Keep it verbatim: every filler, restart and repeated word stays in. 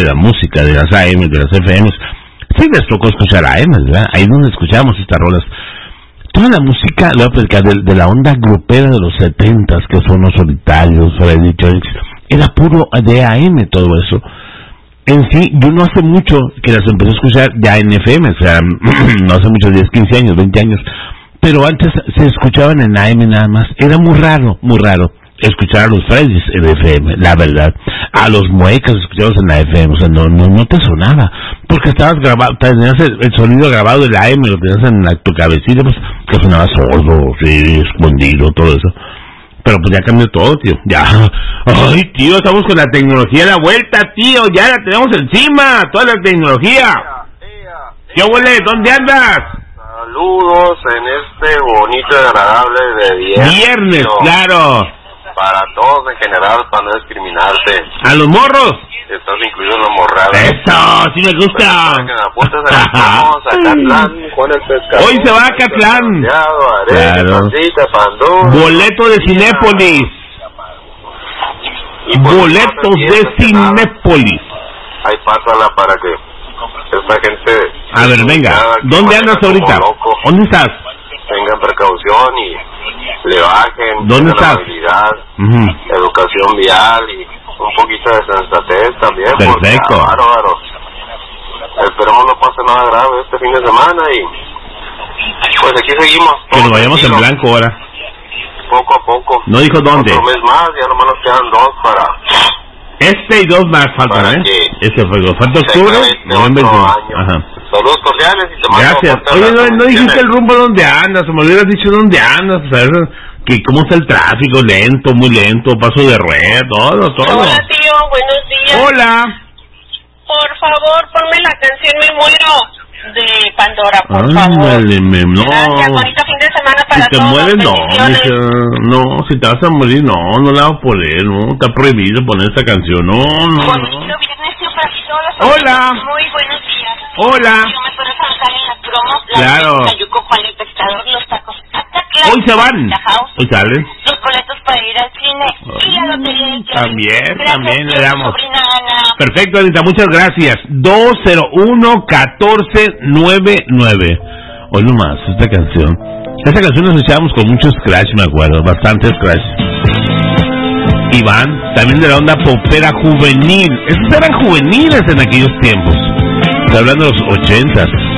la música de las A M, de las F Ms. Sí les tocó escuchar A M, ¿verdad? Ahí donde escuchamos estas rolas. Toda la música, le voy a platicar, de, de la onda grupera de los setentas, que son Los Solitarios, Freddy Jones, era puro de A M todo eso. En sí, yo no hace mucho que las empecé a escuchar ya en F M, o sea, no hace muchos, diez, quince años, veinte años, pero antes se escuchaban en A M nada más. Era muy raro, muy raro escuchar a los Freddys en F M, la verdad. A los Muecas escuchabas en la F M, o sea, no, no, no te sonaba, porque estabas grabado, tenías el, el sonido grabado de la A M, lo tenías en la, tu cabecita, pues, que sonaba sordo, sí, escondido, todo eso. Pero pues ya cambió todo, tío, ya. Ay, tío, estamos con la tecnología a la vuelta, tío, ya la tenemos encima, toda la tecnología. ¿Qué huele? ¿Dónde andas? Saludos en este bonito y agradable de viernes. Viernes, claro. Para todos en general, para no discriminarte. ¿A los morros? Estás incluido en los morrales. ¡Eso! ¡Sí me gusta! Que me apuntes a vamos a Catlán, Juan el Pescador. Hoy se va a Catlán. Claro. Pancita, Pandú, boleto de Cinépolis. Boletos de Cinépolis. Ahí pásala para que esta gente... A ver, venga. ¿Dónde andas ahorita? ¿Dónde estás? Tengan precaución y le bajen. ¿Dónde estás? Uh-huh. Educación vial y un poquito de sensatez también. Perfecto. Porque, bárbaro. Esperemos no pase nada grave este fin de semana y pues aquí seguimos. Que nos vayamos en blanco ahora. Poco a poco. No dijo dónde. Otro mes más, ya nomás nos quedan dos para... Este y dos más faltan, ¿eh? Este fue, falta octubre, noviembre. Ajá. Saludos cordiales y te mando. Gracias. Oye, no, no dijiste el rumbo donde andas, o me hubieras dicho dónde andas, o sea, que cómo está el tráfico, lento, muy lento, paso de rueda, todo, todo. Hola, tío, buenos días. Hola. Por favor, ponme la canción Me Muero de Pandora, por Ay, favor. Vale, me, no. Gracias, bonito fin de semana para si te todos. mueres, no, bendiciones. mija, no, si te vas a morir, no, no la vas a poner, no, está prohibido poner esta canción, no, no, Bonito no. viernes, tío, para todos. Hola. Muy buenos días. Hola. Yo me puedo saltar en las promos. Claro. La Cayuco, Juan el Pescador, los tacos. Hoy se van. Hoy salen. Los boletos para ir al cine. Y la lotería del tío. También, Gracias, también le tío, damos. sobrina Ana. Perfecto, Anita, muchas gracias. dos cero uno, uno cuatro nueve nueve. Hoy nomás, esta canción. Esta canción la escuchábamos con mucho scratch, me acuerdo, bastante scratch. Iván, también de la onda popera juvenil. Esos eran juveniles en aquellos tiempos. Estoy hablando de los ochentas.